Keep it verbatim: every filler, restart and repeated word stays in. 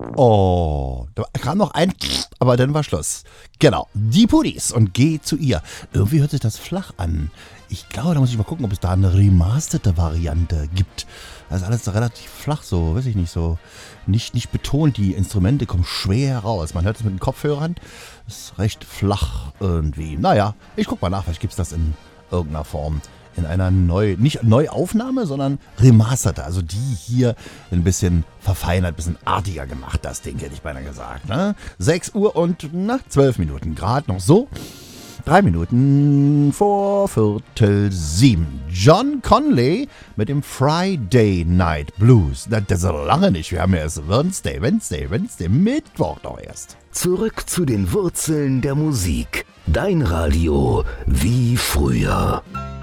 Oh, da kam noch ein, aber dann war Schluss. Genau, die Pudis und geh zu ihr. Irgendwie hört sich das flach an. Ich glaube, da muss ich mal gucken, ob es da eine remasterte Variante gibt. Das ist alles relativ flach, so, weiß ich nicht, so nicht, nicht betont. Die Instrumente kommen schwer raus. Man hört es mit den Kopfhörern. Ist recht flach irgendwie. Naja, ich guck mal nach, vielleicht gibt es das in irgendeiner Form. In einer neu, nicht Neuaufnahme, sondern remasterte. Also die hier ein bisschen verfeinert, ein bisschen artiger gemacht. Das Ding hätte ich beinahe gesagt. Ne? sechs Uhr und na, zwölf Minuten. Gerade noch so. Drei Minuten vor Viertel sieben. John Conley mit dem Friday Night Blues. Das ist so lange nicht. Wir haben ja erst Wednesday, Wednesday, Wednesday, Mittwoch doch erst. Zurück zu den Wurzeln der Musik. Dein Radio wie früher.